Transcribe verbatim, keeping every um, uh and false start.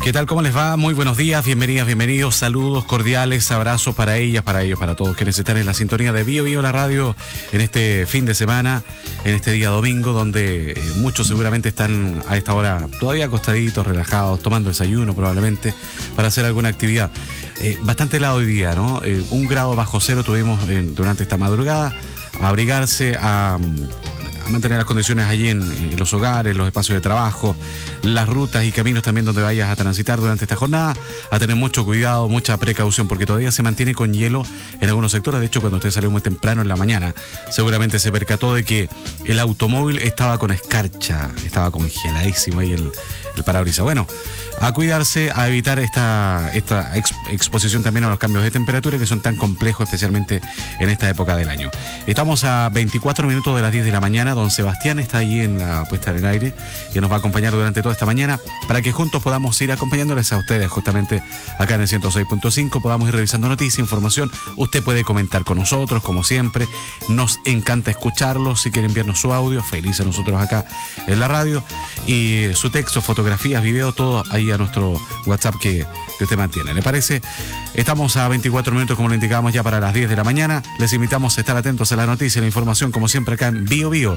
¿Qué tal? ¿Cómo les va? Muy buenos días, bienvenidas, bienvenidos, saludos cordiales, abrazos para ellas, para ellos, para todos quienes están en la sintonía de Bio Bio la radio en este fin de semana, en este día domingo, donde eh, muchos seguramente están a esta hora todavía acostaditos, relajados, tomando desayuno probablemente para hacer alguna actividad. Eh, bastante helado hoy día, ¿no? Eh, un grado bajo cero tuvimos eh, durante esta madrugada, a abrigarse, a... a mantener las condiciones allí en, en los hogares, los espacios de trabajo, las rutas y caminos también donde vayas a transitar durante esta jornada, a tener mucho cuidado, mucha precaución, porque todavía se mantiene con hielo en algunos sectores. De hecho, cuando usted salió muy temprano en la mañana, seguramente se percató de que el automóvil estaba con escarcha, estaba congeladísimo ahí el, el parabrisas. Bueno, a cuidarse, a evitar esta, esta ex, exposición también a los cambios de temperatura que son tan complejos, especialmente en esta época del año. Estamos a veinticuatro minutos de las diez de la mañana. Don Sebastián está allí en la puesta en el aire y nos va a acompañar durante toda esta mañana para que juntos podamos ir acompañándoles a ustedes justamente acá en el ciento seis punto cinco, podamos ir revisando noticias, información. Usted puede comentar con nosotros, como siempre. Nos encanta escucharlos. Si quiere enviarnos su audio, felices nosotros acá en la radio. Y su texto, fotografías, video, todo ahí a nuestro WhatsApp que, que usted mantiene. ¿Le parece? Estamos a veinticuatro minutos, como lo indicábamos, ya para las diez de la mañana. Les invitamos a estar atentos a la noticia y la información, como siempre, acá en Bio Bio.